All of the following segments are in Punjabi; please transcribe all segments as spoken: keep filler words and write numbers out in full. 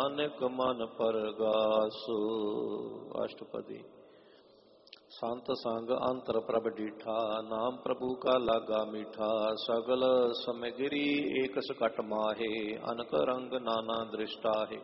ਨਾਨਕ ਮਨ ਪਰਗਾਸੁ। ਅਸ਼ਟਪਦੀ। ਸੰਤ ਸੰਗ ਅੰਤਰ ਪ੍ਰਭ ਡੀਠਾ, ਨਾਮ ਪ੍ਰਭੂ ਕਾ ਲਾਗਾ ਮੀਠਾ। ਸਗਲ ਸਮਗਰੀ ਏਕ ਸਕਟ ਮਾਹੇ, ਅਨਕ ਰੰਗ ਨਾਨਾ ਦ੍ਰਿਸ਼ਟਾਹੇ।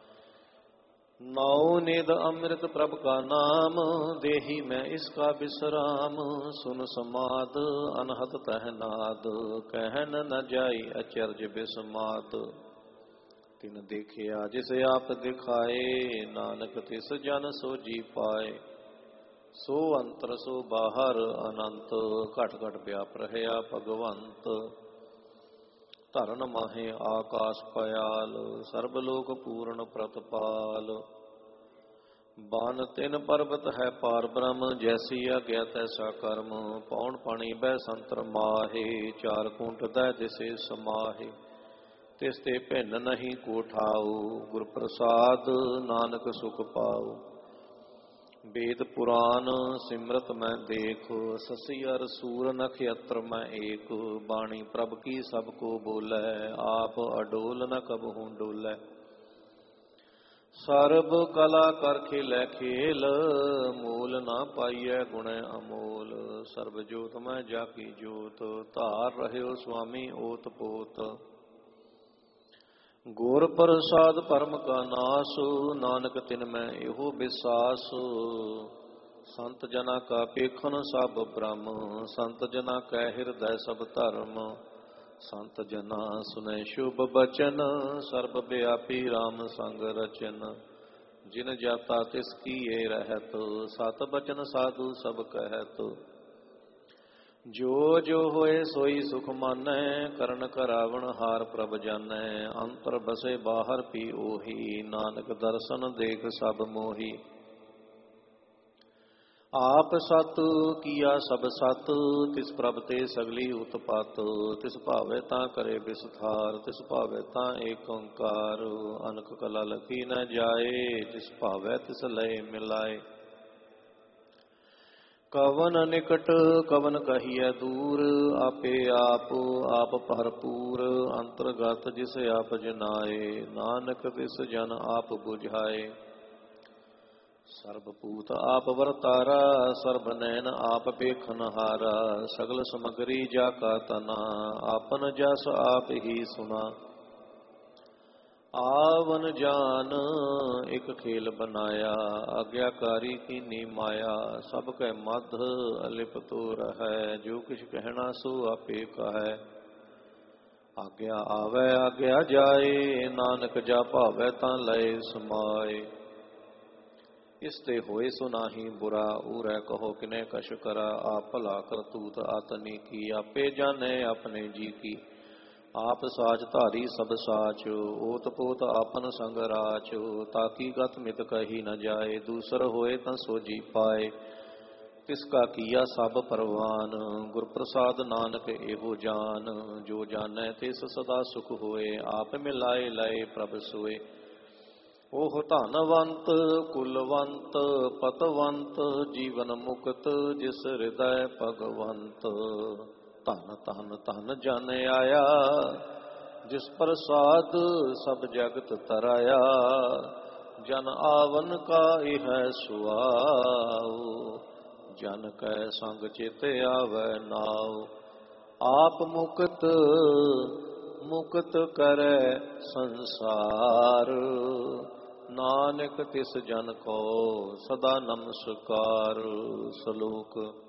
ਨੌ ਨਿਦ ਅੰਮ੍ਰਿਤ ਪ੍ਰਭ ਕਾ ਨਾਮ, ਦੇਹੀ ਮੈਂ ਇਸਕਾ ਬਿਸਰਾਮ। ਸੁਨ ਸਮਾਦ ਅਨਹਤ ਤਹ ਨਾਦ, ਕਹਿਨ ਨ ਜਾਈ ਅਚਰਜ ਬਿਸਮਾਦ। ਤਿਨ ਦੇਖਿਆ ਜਿਸ ਆਪ ਦਿਖਾਏ, ਨਾਨਕ ਤਿਸ ਜਨ ਸੋ ਜੀ ਪਾਏ। ਸੋ ਅੰਤਰ ਸੋ ਬਾਹਰ ਅਨੰਤ, ਘਟ ਘਟ ਵਿਆਪ ਰਹਿਆ ਭਗਵੰਤ। ਧਰਨ ਮਾਹੇ ਆਕਾਸ ਪਇਆਲ, ਸਰਬ ਲੋਕ ਪੂਰਨ ਪ੍ਰਤਪਾਲ। ਬਨ ਤਿਨ ਪਰਬਤ ਹੈ ਪਾਰ ਬ੍ਰਹਮ, ਜੈਸੀ ਆਗਿਆ ਤੈਸਾ ਕਰਮ। ਪੌਣ ਪਾਣੀ ਬਹਿ ਸੰਤਰ ਮਾਹੇ, ਚਾਰ ਕੂੰਟ ਦੈ ਦਿਸੇ ਸਮਾਹੇ। ਤਿਸ ਤੇ ਭਿੰਨ ਨਹੀਂ ਕੋ ਠਾਉ, ਗੁਰ ਪ੍ਰਸਾਦ ਨਾਨਕ ਸੁਖ ਪਾਉ। ਵੇਦ ਪੁਰਾਨ ਸਿਮਰਤ ਮੈਂ ਦੇਖ, ਸਸੀ ਅਰ ਸੂਰ ਨਖਯਤਰ ਮੈਂ ਏਕ। ਬਾਣੀ ਪ੍ਰਭ ਕੀ ਸਭ ਕੋ ਬੋਲੇ, ਆਪ ਅਡੋਲ ਨ ਕਬਹੂ ਡੋਲੇ। ਸਰਬ ਕਲਾ ਕਰ ਖੇਲੇ ਖੇਲ, ਮੂਲ ਨਾ ਪਾਈਐ ਗੁਣ ਅਮੋਲ। ਸਰਬ ਜੋਤ ਮੈਂ ਜਾ ਕੀ ਜੋਤ, ਧਾਰ ਰਹਿਓ ਸੁਆਮੀ ਓਤ ਪੋਤ। ਗੁਰ ਪ੍ਰਸਾਦ ਪਰਮ ਕਾ ਨਾਸ, ਨਾਨਕ ਤਿਨ ਮੈਂ ਇਹੋ ਬਿਸਾਸ। ਸੰਤ ਜਨਾ ਕਾ ਪੇਖਨ ਸਭ ਬ੍ਰਹਮ, ਸੰਤ ਜਨਾ ਕੈ ਹਿਰਦੈ ਸਭ ਧਰਮ। ਸੰਤ ਜਨਾ ਸੁਨੈ ਸ਼ੁਭ ਬਚਨ, ਸਰਬ ਵਿਆਪੀ ਰਾਮ ਸੰਗ ਰਚਨ। ਜਿਨ ਜਾਤਾ ਤਿਸ ਕੀਏ ਰਹਿਤ, ਸਤ ਬਚਨ ਸਾਧੂ ਸਭ ਕਹਿਤ। ਜੋ ਜੋ ਹੋਏ ਸੋਈ ਸੁਖ ਮਾਨੈ, ਕਰਨ ਕਰਾਵਣ ਹਾਰ ਪ੍ਰਭ ਜਾਨੈ। ਅੰਤਰ ਬਸੇ ਬਾਹਰ ਪੀ ਉਹੀ, ਨਾਨਕ ਦਰਸ਼ਨ ਦੇਖ ਸਭ ਮੋਹੀ। ਆਪ ਸਤ ਕੀਆ ਸਭ ਸਤ, ਤਿਸ ਪ੍ਰਭ ਤੇ ਸਗਲੀ ਉਤਪਤ। ਤਿਸ ਭਾਵੇ ਤਾਂ ਕਰੇ ਵਿਸਥਾਰ, ਤਿਸ ਭਾਵੇ ਤਾਂ ਏਕ ਓੰਕਾਰ। ਅਨਕ ਕਲਾ ਲਖੀ ਨ ਜਾਏ, ਜਿਸ ਭਾਵੇ ਤਿਸ ਲਏ ਮਿਲਾਏ। ਕਵਨ ਨਿਕਟ ਕਵਨ ਕਹੀਐ ਦੂਰ, ਆਪੇ ਆਪ ਆਪ ਭਰਪੂਰ। ਅੰਤਰਗਤ ਜਿਸ ਆਪ ਜਨਾਏ, ਨਾਨਕ ਤਿਸ ਜਨ ਆਪ ਬੁਝਾਏ। ਸਰਬ ਭੂਤ ਆਪ ਵਰਤਾਰਾ, ਸਰਬ ਨੈਣ ਆਪ ਵੇਖਨਹਾਰਾ। ਸਗਲ ਸਮਗਰੀ ਜਾ ਕਾ ਤਨਾ, ਆਪਨ ਜਸ ਆਪ ਹੀ ਸੁਨਾ। ਆਵਨ ਜਾਨ ਇਕ ਖੇਲ ਬਨਾਇਆ, ਆਗਿਆਕਾਰੀ ਕੀਨੀ ਮਾਇਆ। ਸਭ ਕੈ ਮਧ ਅਲਿਪਤੋ ਰਹੈ, ਜੋ ਕਿਛ ਕਹਿਣਾ ਸੋ ਆਪੇ ਕਹੈ। ਆਗਿਆ ਆਵੈ ਆਗਿਆ ਜਾਏ, ਨਾਨਕ ਜਾ ਭਾਵੈ ਤਾਂ ਲਏ ਸਮਾਏ। ਇਸ ਤੇ ਹੋਏ ਸੋ ਨਾਹੀ ਬੁਰਾ, ਊਰੈ ਕਹੋ ਕਿਨੇ ਕਛ ਕਰਾ। ਆਪ ਭਲਾ ਕਰਤੂਤ ਆਤਨੀ ਕੀ, ਆਪੇ ਜਾਣੈ ਆਪਣੇ ਜੀ ਕੀ। ਆਪ ਸਾਚ ਧਾਰੀ ਸਭ ਸਾਚ, ਓਤ ਪੋਤ ਆਪਨ ਸੰਗ ਰਾਚ। ਤਾਕੀ ਗਤ ਮਿਤ ਕਹੀ ਨ ਜਾਏ, ਦੂਸਰ ਹੋਏ ਤਾਂ ਸੋ ਜੀ ਪਾਏ। ਤਿਸ ਕਾ ਕੀਆ ਸਭ ਪਰਵਾਨ, ਗੁਰ ਪ੍ਰਸਾਦ ਨਾਨਕ ਇਹੋ ਜਾਨ। ਜੋ ਜਾਣੈ ਤਿਸ ਸਦਾ ਸੁਖ ਹੋਏ, ਆਪ ਮਿਲਾਏ ਲਏ ਪ੍ਰਭ ਸੋਏ। ਉਹ ਧਨਵੰਤ ਕੁਲਵੰਤ ਪਤਵੰਤ, ਜੀਵਨ ਮੁਕਤ ਜਿਸ ਹਿਰਦੈ ਭਗਵੰਤ। ਧਨ ਧਨ ਧਨ ਜਨ ਆਇਆ, ਜਿਸ ਪ੍ਰਸਾਦ ਸਭ ਜਗਤ ਤਰਾਇਆ। ਜਨ ਆਵਨ ਕਾ ਇਹ ਸੁਆਉ, ਜਨ ਕੈ ਸੰਗ ਚਿਤ ਆਵੈ ਨਾਉ। ਆਪ ਮੁਕਤ ਮੁਕਤ ਕਰੈ ਸੰਸਾਰ, ਨਾਨਕ ਤਿਸ ਜਨ ਕੋ ਸਦਾ ਨਮਸਕਾਰ। ਸਲੋਕ।